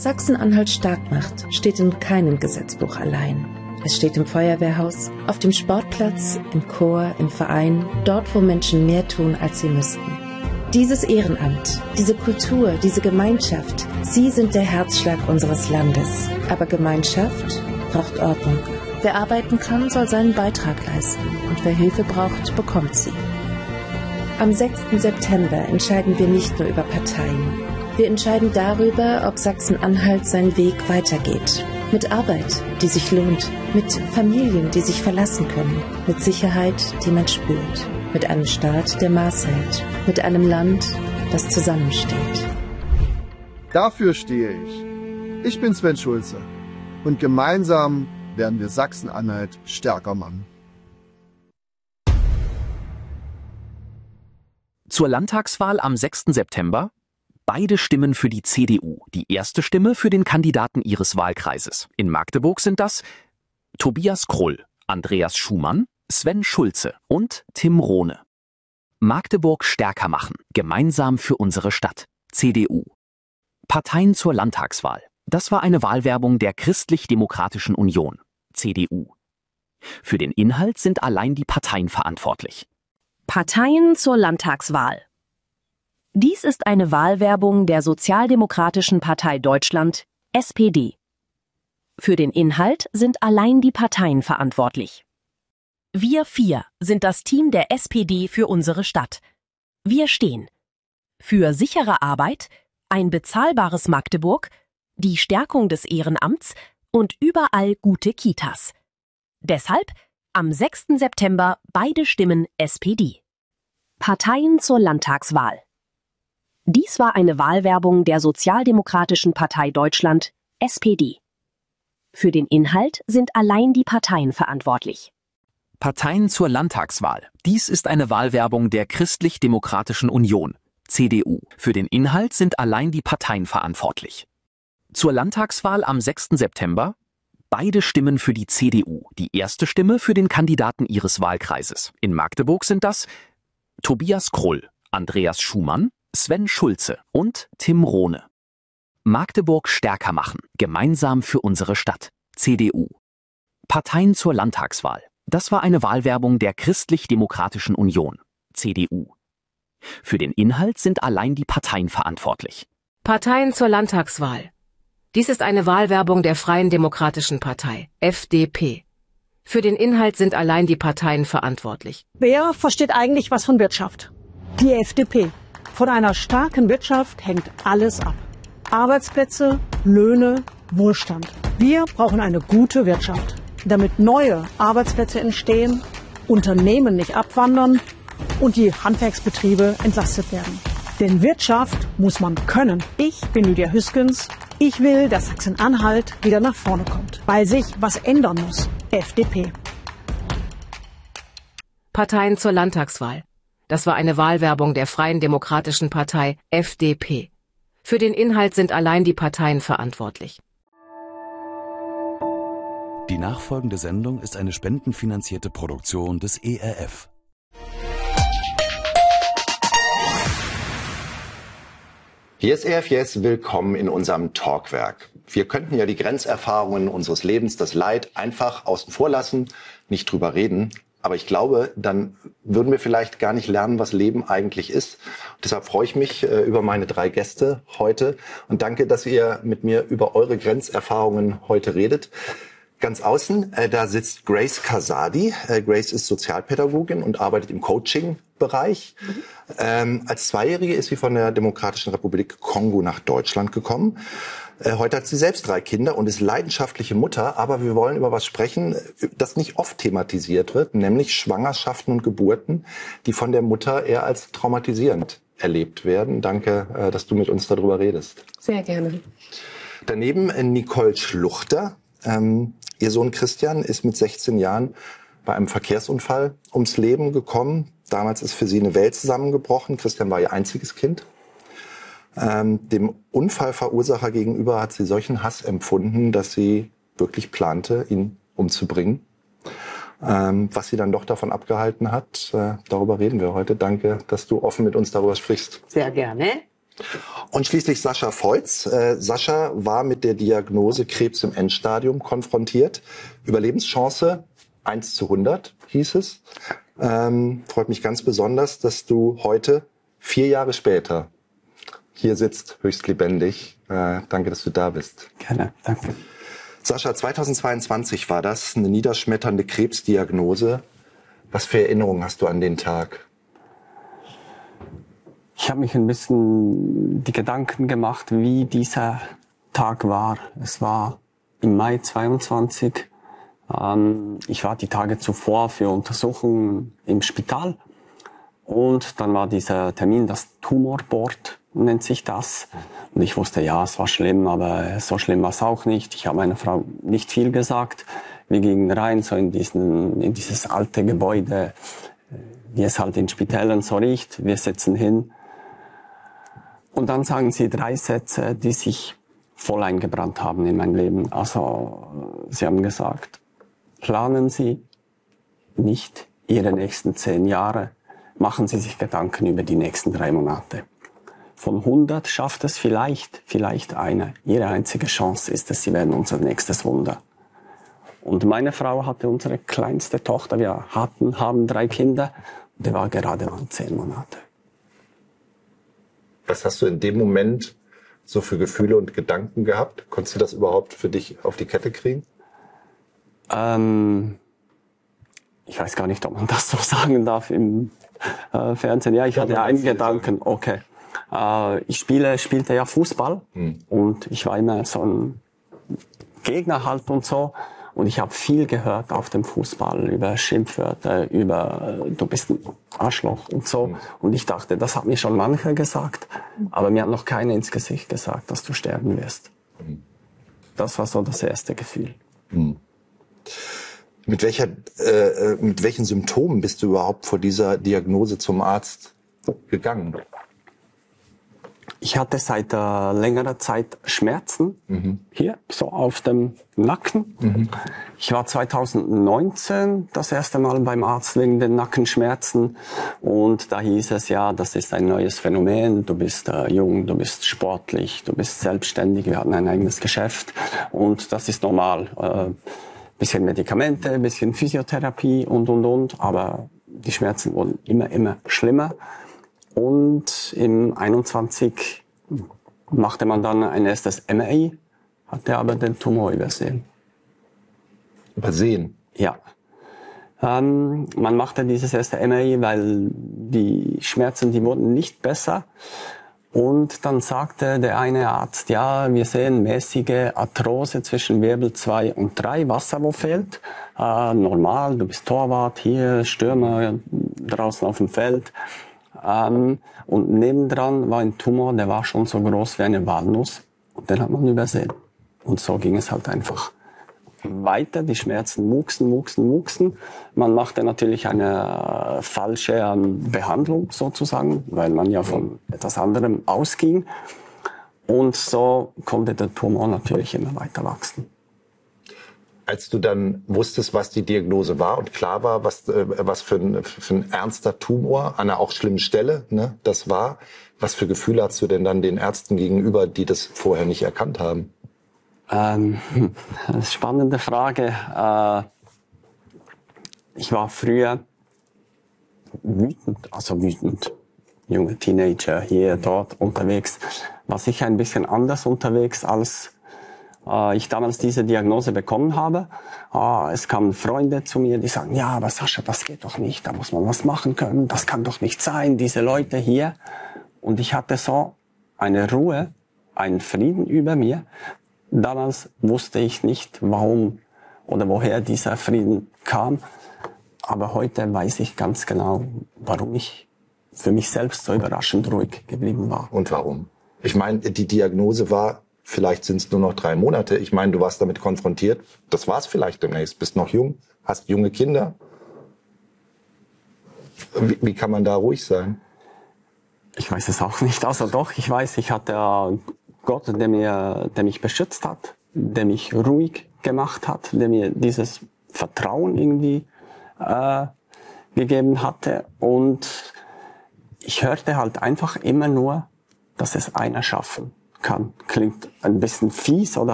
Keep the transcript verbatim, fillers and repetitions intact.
Sachsen-Anhalt stark macht, steht in keinem Gesetzbuch allein. Es steht im Feuerwehrhaus, auf dem Sportplatz, im Chor, im Verein, dort, wo Menschen mehr tun, als sie müssten. Dieses Ehrenamt, diese Kultur, diese Gemeinschaft, sie sind der Herzschlag unseres Landes. Aber Gemeinschaft braucht Ordnung. Wer arbeiten kann, soll seinen Beitrag leisten. Und wer Hilfe braucht, bekommt sie. Am sechsten September entscheiden wir nicht nur über Parteien. Wir entscheiden darüber, ob Sachsen-Anhalt seinen Weg weitergeht. Mit Arbeit, die sich lohnt. Mit Familien, die sich verlassen können. Mit Sicherheit, die man spürt. Mit einem Staat, der Maß hält. Mit einem Land, das zusammensteht. Dafür stehe ich. Ich bin Sven Schulze. Und gemeinsam werden wir Sachsen-Anhalt stärker machen. Zur Landtagswahl am sechsten September. Beide Stimmen für die C D U. Die erste Stimme für den Kandidaten ihres Wahlkreises. In Magdeburg sind das Tobias Krull, Andreas Schumann, Sven Schulze und Tim Rohne. Magdeburg stärker machen. Gemeinsam für unsere Stadt. C D U. Parteien zur Landtagswahl. Das war eine Wahlwerbung der Christlich-Demokratischen Union. C D U. Für den Inhalt sind allein die Parteien verantwortlich. Parteien zur Landtagswahl. Dies ist eine Wahlwerbung der Sozialdemokratischen Partei Deutschland, S P D. Für den Inhalt sind allein die Parteien verantwortlich. Wir vier sind das Team der S P D für unsere Stadt. Wir stehen für sichere Arbeit, ein bezahlbares Magdeburg, die Stärkung des Ehrenamts und überall gute Kitas. Deshalb am sechsten September beide Stimmen S P D. Parteien zur Landtagswahl. Dies war eine Wahlwerbung der Sozialdemokratischen Partei Deutschland, S P D. Für den Inhalt sind allein die Parteien verantwortlich. Parteien zur Landtagswahl. Dies ist eine Wahlwerbung der Christlich-Demokratischen Union, C D U. Für den Inhalt sind allein die Parteien verantwortlich. Zur Landtagswahl am sechsten September. Beide Stimmen für die C D U. Die erste Stimme für den Kandidaten ihres Wahlkreises. In Magdeburg sind das Tobias Krull, Andreas Schumann, Sven Schulze und Tim Rohne. Magdeburg stärker machen. Gemeinsam für unsere Stadt. C D U. Parteien zur Landtagswahl. Das war eine Wahlwerbung der Christlich-Demokratischen Union. C D U. Für den Inhalt sind allein die Parteien verantwortlich. Parteien zur Landtagswahl. Dies ist eine Wahlwerbung der Freien Demokratischen Partei, F D P. Für den Inhalt sind allein die Parteien verantwortlich. Wer versteht eigentlich was von Wirtschaft? Die F D P. Von einer starken Wirtschaft hängt alles ab. Arbeitsplätze, Löhne, Wohlstand. Wir brauchen eine gute Wirtschaft, damit neue Arbeitsplätze entstehen, Unternehmen nicht abwandern und die Handwerksbetriebe entlastet werden. Denn Wirtschaft muss man können. Ich bin Lydia Hüskens. Ich will, dass Sachsen-Anhalt wieder nach vorne kommt, weil sich was ändern muss. F D P. Parteien zur Landtagswahl. Das war eine Wahlwerbung der Freien Demokratischen Partei, F D P. Für den Inhalt sind allein die Parteien verantwortlich. Die nachfolgende Sendung ist eine spendenfinanzierte Produktion des E R F. Hier ist E R F Yes, willkommen in unserem Talkwerk. Wir könnten ja die Grenzerfahrungen unseres Lebens, das Leid einfach außen vor lassen, nicht drüber reden. Aber ich glaube, dann würden wir vielleicht gar nicht lernen, was Leben eigentlich ist. Und deshalb freue ich mich äh, über meine drei Gäste heute und danke, dass ihr mit mir über eure Grenzerfahrungen heute redet. Ganz außen, äh, da sitzt Grace Casadi. Äh, Grace ist Sozialpädagogin und arbeitet im Coaching-Bereich. Mhm. Ähm, als Zweijährige ist sie von der Demokratischen Republik Kongo nach Deutschland gekommen. Äh, heute hat sie selbst drei Kinder und ist leidenschaftliche Mutter. Aber wir wollen über was sprechen, das nicht oft thematisiert wird, nämlich Schwangerschaften und Geburten, die von der Mutter eher als traumatisierend erlebt werden. Danke, äh, dass du mit uns darüber redest. Sehr gerne. Daneben äh, Nicole Schluchter. Ähm, ihr Sohn Christian ist mit sechzehn Jahren bei einem Verkehrsunfall ums Leben gekommen. Damals ist für sie eine Welt zusammengebrochen. Christian war ihr einziges Kind. Ähm, dem Unfallverursacher gegenüber hat sie solchen Hass empfunden, dass sie wirklich plante, ihn umzubringen. Ähm, was sie dann doch davon abgehalten hat, äh, darüber reden wir heute. Danke, dass du offen mit uns darüber sprichst. Sehr gerne. Und schließlich Sascha Feutz. Äh, Sascha war mit der Diagnose Krebs im Endstadium konfrontiert. Überlebenschance eins zu hundert hieß es. Ähm, freut mich ganz besonders, dass du heute, vier Jahre später, hier sitzt, höchst lebendig. Äh, danke, dass du da bist. Gerne, danke. Sascha, zweitausendzweiundzwanzig war das, eine niederschmetternde Krebsdiagnose. Was für Erinnerungen hast du an den Tag? Ich habe mich ein bisschen die Gedanken gemacht, wie dieser Tag war. Es war im Mai zweiundzwanzig. Ähm, ich war die Tage zuvor für Untersuchungen im Spital. Und dann war dieser Termin, das Tumorboard nennt sich das. Und ich wusste, ja, es war schlimm, aber so schlimm war es auch nicht. Ich habe meiner Frau nicht viel gesagt. Wir gingen rein, so in diesen, in dieses alte Gebäude, wie es halt in Spitälern so riecht. Wir setzen hin. Und dann sagen sie drei Sätze, die sich voll eingebrannt haben in mein Leben. Also, sie haben gesagt, planen Sie nicht Ihre nächsten zehn Jahre. Machen Sie sich Gedanken über die nächsten drei Monate. Von hundert schafft es vielleicht, vielleicht eine. Ihre einzige Chance ist es, Sie werden unser nächstes Wunder. Und meine Frau hatte unsere kleinste Tochter. Wir hatten, haben drei Kinder. Der war gerade mal zehn Monate. Was hast du in dem Moment so für Gefühle und Gedanken gehabt? Konntest du das überhaupt für dich auf die Kette kriegen? Ähm, ich weiß gar nicht, ob man das so sagen darf im äh, Fernsehen. Ja, ich ja, hatte einen Gedanken. Okay, äh, ich spiele, spielte ja Fußball hm. und ich war immer so ein Gegner halt und so. Und ich habe viel gehört auf dem Fußball über Schimpfwörter, über äh, du bist ein Arschloch und so. Mhm. Und ich dachte, das hat mir schon mancher gesagt, aber mir hat noch keiner ins Gesicht gesagt, dass du sterben wirst. Mhm. Das war so das erste Gefühl. Mhm. Mit welcher, äh, mit welchen Symptomen bist du überhaupt vor dieser Diagnose zum Arzt gegangen? Ich hatte seit äh, längerer Zeit Schmerzen, mhm. hier, so auf dem Nacken. Mhm. Ich war zweitausendneunzehn das erste Mal beim Arzt wegen den Nackenschmerzen. Und da hieß es, ja, das ist ein neues Phänomen. Du bist äh, jung, du bist sportlich, du bist selbstständig. Wir hatten ein eigenes Geschäft. Und das ist normal. Äh, bisschen Medikamente, ein bisschen Physiotherapie und, und, und. Aber die Schmerzen wurden immer, immer schlimmer. Und im einundzwanzig machte man dann ein erstes M R I, hatte aber den Tumor übersehen. Übersehen? Ja. Ähm, man machte dieses erste M R I, weil die Schmerzen, die wurden nicht besser. Und dann sagte der eine Arzt, ja, wir sehen mäßige Arthrose zwischen Wirbel zwei und drei, Wasser, wo fehlt. Äh, normal, du bist Torwart, hier Stürmer, draußen auf dem Feld. Ähm, und nebendran war ein Tumor, der war schon so groß wie eine Walnuss. Und den hat man übersehen. Und so ging es halt einfach weiter. Die Schmerzen wuchsen, wuchsen, wuchsen. Man machte natürlich eine falsche ähm, Behandlung sozusagen, weil man ja von etwas anderem ausging. Und so konnte der Tumor natürlich immer weiter wachsen. Als du dann wusstest, was die Diagnose war und klar war, was, äh, was für ein, für ein ernster Tumor an einer auch schlimmen Stelle, ne, das war, was für Gefühle hast du denn dann den Ärzten gegenüber, die das vorher nicht erkannt haben? Ähm, spannende Frage. Äh, ich war früher wütend, also wütend, junge Teenager hier, dort unterwegs. War sicher ein bisschen anders unterwegs als ich damals diese Diagnose bekommen habe. Es kamen Freunde zu mir, die sagen, ja, aber Sascha, das geht doch nicht, da muss man was machen können, das kann doch nicht sein, diese Leute hier. Und ich hatte so eine Ruhe, einen Frieden über mir. Damals wusste ich nicht, warum oder woher dieser Frieden kam. Aber heute weiß ich ganz genau, warum ich für mich selbst so überraschend ruhig geblieben war. Und warum? Ich meine, die Diagnose war, vielleicht sind es nur noch drei Monate. Ich meine, du warst damit konfrontiert. Das war's vielleicht demnächst. Bist noch jung, hast junge Kinder. Wie, wie kann man da ruhig sein? Ich weiß es auch nicht. Also doch, ich weiß, ich hatte Gott, der mir, der mich beschützt hat, der mich ruhig gemacht hat, der mir dieses Vertrauen irgendwie äh, gegeben hatte. Und ich hörte halt einfach immer nur dass es einer schaffen kann. Klingt ein bisschen fies oder